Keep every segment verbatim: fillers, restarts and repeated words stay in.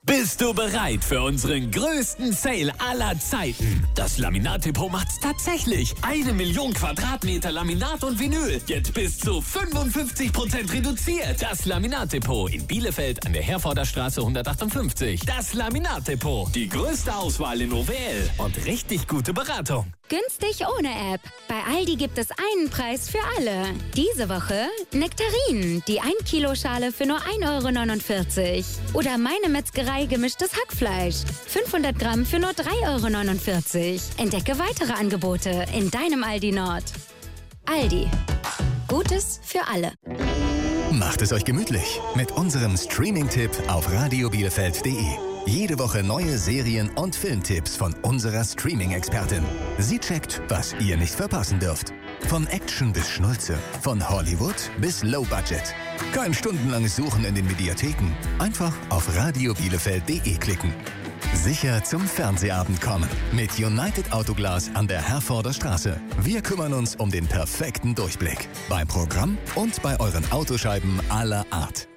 Bist du bereit für unseren größten Sale aller Zeiten? Das Laminat-Depot macht's tatsächlich. Eine Million Quadratmeter Laminat und Vinyl. Jetzt bis zu fünfundfünfzig Prozent reduziert. Das Laminat-Depot in Bielefeld an der Herforder Straße hundertachtundfünfzig. Das Laminat-Depot. Die größte Auswahl in O W L und richtig gute Beratung. Günstig ohne App. Bei Aldi gibt es einen Preis für alle. Diese Woche Nektarinen, die ein Kilo Schale für nur ein Euro neunundvierzig. Oder Meine Metzgerei gemischtes Hackfleisch. fünfhundert Gramm für nur drei Euro neunundvierzig. Entdecke weitere Angebote in deinem Aldi Nord. Aldi. Gutes für alle. Macht es euch gemütlich mit unserem Streaming-Tipp auf radio bielefeld punkt de. Jede Woche neue Serien- und Filmtipps von unserer Streaming-Expertin. Sie checkt, was ihr nicht verpassen dürft. Von Action bis Schnulze, von Hollywood bis Low Budget. Kein stundenlanges Suchen in den Mediatheken. Einfach auf radio bielefeld punkt de klicken. Sicher zum Fernsehabend kommen. Mit United Autoglas an der Herforder Straße. Wir kümmern uns um den perfekten Durchblick. Beim Programm und bei euren Autoscheiben aller Art.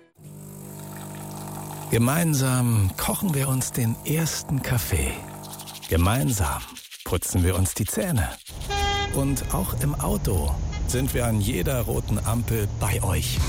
Gemeinsam kochen wir uns den ersten Kaffee. Gemeinsam putzen wir uns die Zähne. Und auch im Auto sind wir an jeder roten Ampel bei euch.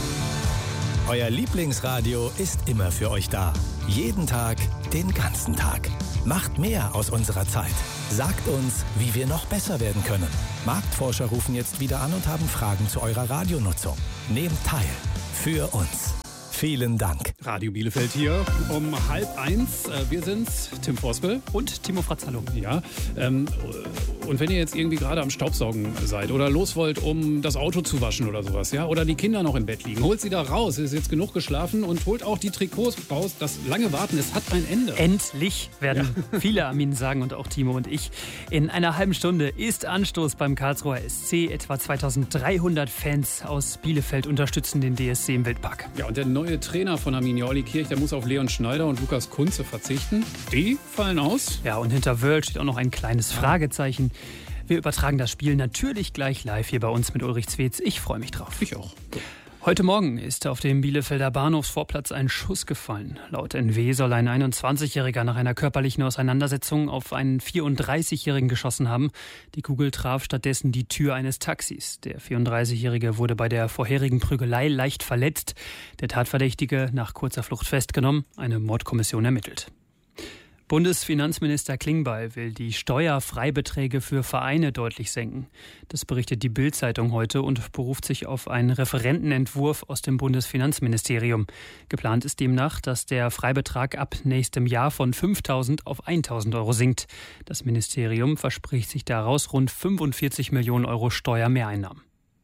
Euer Lieblingsradio ist immer für euch da. Jeden Tag, den ganzen Tag. Macht mehr aus unserer Zeit. Sagt uns, wie wir noch besser werden können. Marktforscher rufen jetzt wieder an und haben Fragen zu eurer Radionutzung. Nehmt teil. Für uns. Vielen Dank. Radio Bielefeld hier um halb eins. Wir sind's, Tim Voskuhl und Timo Frazzallo. Ja, ähm, und wenn ihr jetzt irgendwie gerade am Staubsaugen seid oder los wollt, um das Auto zu waschen oder sowas, ja, oder die Kinder noch im Bett liegen, holt sie da raus. Es ist jetzt genug geschlafen und holt auch die Trikots raus. Das lange Warten, es hat ein Ende. Endlich, werden ja. viele Armin sagen und auch Timo und ich. In einer halben Stunde ist Anstoß beim Karlsruher S C. Etwa zweitausenddreihundert Fans aus Bielefeld unterstützen den D S C im Wildpark. Ja, und der neue Trainer von Arminia, Olli Kirch, der muss auf Leon Schneider und Lukas Kunze verzichten. Die fallen aus. Ja, und hinter Wörl steht auch noch ein kleines Fragezeichen. Wir übertragen das Spiel natürlich gleich live hier bei uns mit Ulrich Zwetz. Ich freue mich drauf. Ich auch. Heute Morgen ist auf dem Bielefelder Bahnhofsvorplatz ein Schuss gefallen. Laut N W soll ein einundzwanzigjähriger nach einer körperlichen Auseinandersetzung auf einen vierunddreißigjährigen geschossen haben. Die Kugel traf stattdessen die Tür eines Taxis. Der vierunddreißigjährige wurde bei der vorherigen Prügelei leicht verletzt. Der Tatverdächtige nach kurzer Flucht festgenommen. Eine Mordkommission ermittelt. Bundesfinanzminister Klingbeil will die Steuerfreibeträge für Vereine deutlich senken. Das berichtet die Bild-Zeitung heute und beruft sich auf einen Referentenentwurf aus dem Bundesfinanzministerium. Geplant ist demnach, dass der Freibetrag ab nächstem Jahr von fünftausend auf eintausend Euro sinkt. Das Ministerium verspricht sich daraus rund fünfundvierzig Millionen Euro Steuermehreinnahmen.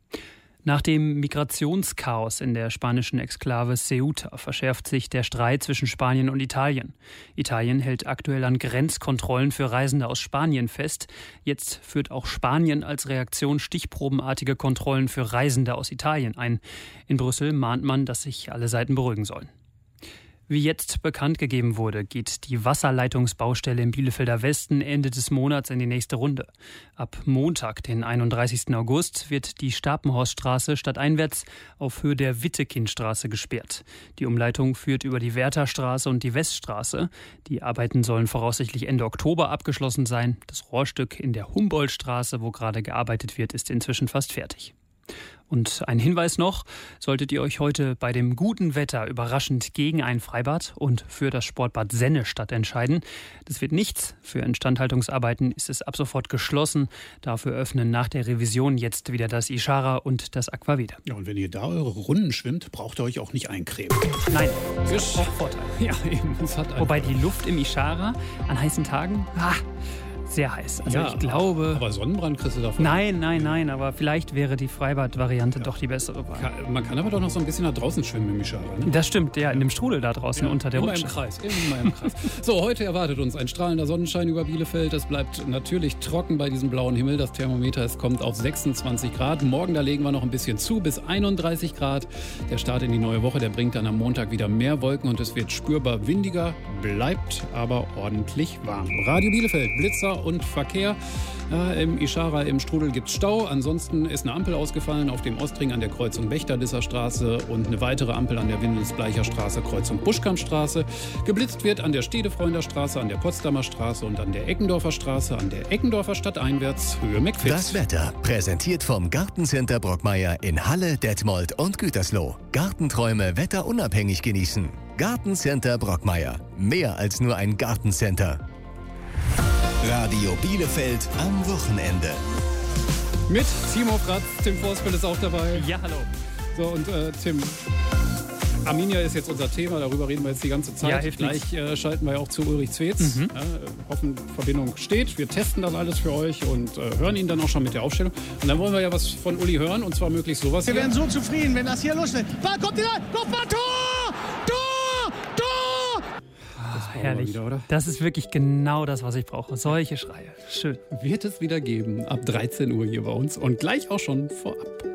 Nach dem Migrationschaos in der spanischen Exklave Ceuta verschärft sich der Streit zwischen Spanien und Italien. Italien hält aktuell an Grenzkontrollen für Reisende aus Spanien fest. Jetzt führt auch Spanien als Reaktion stichprobenartige Kontrollen für Reisende aus Italien ein. In Brüssel mahnt man, dass sich alle Seiten beruhigen sollen. Wie jetzt bekannt gegeben wurde, geht die Wasserleitungsbaustelle im Bielefelder Westen Ende des Monats in die nächste Runde. Ab Montag, den einunddreißigsten August, wird die Stapenhorststraße stadteinwärts auf Höhe der Wittekindstraße gesperrt. Die Umleitung führt über die Wertherstraße und die Weststraße. Die Arbeiten sollen voraussichtlich Ende Oktober abgeschlossen sein. Das Rohrstück in der Humboldtstraße, wo gerade gearbeitet wird, ist inzwischen fast fertig. Und ein Hinweis noch, solltet ihr euch heute bei dem guten Wetter überraschend gegen ein Freibad und für das Sportbad Sennestadt entscheiden. Das wird nichts. Für Instandhaltungsarbeiten ist es ab sofort geschlossen. Dafür öffnen nach der Revision jetzt wieder das Ishara und das Aquaveda. Ja, und wenn ihr da eure Runden schwimmt, braucht ihr euch auch nicht eincremen. Nein, das hat auch Vorteile. Ja, eben. Das hat Wobei die Luft im Ishara an heißen Tagen... Ah, sehr heiß. Also ja, ich glaube... Aber Sonnenbrand kriegst du davon? Nein, nein, nein. Aber vielleicht wäre die Freibad-Variante ja. doch die bessere Wahl. Kann, man kann aber doch noch so ein bisschen nach draußen schwimmen im Ishara, ne? Das stimmt, ja. In dem Strudel da draußen ja, unter der immer Rutsche. Im Kreis, immer im Kreis. So, heute erwartet uns ein strahlender Sonnenschein über Bielefeld. Es bleibt natürlich trocken bei diesem blauen Himmel. Das Thermometer, es kommt auf sechsundzwanzig Grad. Morgen, da legen wir noch ein bisschen zu, bis einunddreißig Grad. Der Start in die neue Woche, der bringt dann am Montag wieder mehr Wolken und es wird spürbar windiger, bleibt aber ordentlich warm. Radio Bielefeld, Blitzer Steuer und Verkehr. Ja, Im Ischara im Strudel gibt es Stau. Ansonsten ist eine Ampel ausgefallen auf dem Ostring an der Kreuzung Bechterdisser Straße und eine weitere Ampel an der Windelsbleicher Straße, Kreuzung Buschkampstraße. Geblitzt wird an der Stedefreunter Straße, an der Potsdamer Straße und an der Eckendorfer Straße, an der Eckendorfer Stadteinwärts, Höhe McFit. Das Wetter, präsentiert vom Gartencenter Brockmeier in Halle, Detmold und Gütersloh. Gartenträume wetterunabhängig genießen. Gartencenter Brockmeier. Mehr als nur ein Gartencenter. Radio Bielefeld am Wochenende. Mit Timo Fratz, Tim Vorspel ist auch dabei. Ja, hallo. So, und äh, Tim, Arminia ist jetzt unser Thema, darüber reden wir jetzt die ganze Zeit. Ja, hilft Gleich äh, schalten wir ja auch zu Ulrich Zwetz. Mhm. Ja, hoffen, Verbindung steht. Wir testen das alles für euch und äh, hören ihn dann auch schon mit der Aufstellung. Und dann wollen wir ja was von Uli hören, und zwar möglichst sowas. Wir hier. wären so zufrieden, wenn das hier losgeht. Ball kommt wieder, Kopfball, Tor! Tor! Tor! Herrlich. Wieder, oder? Das ist wirklich genau das, was ich brauche. Solche Schreie. Schön. Wird es wieder geben ab dreizehn Uhr hier bei uns und gleich auch schon vorab.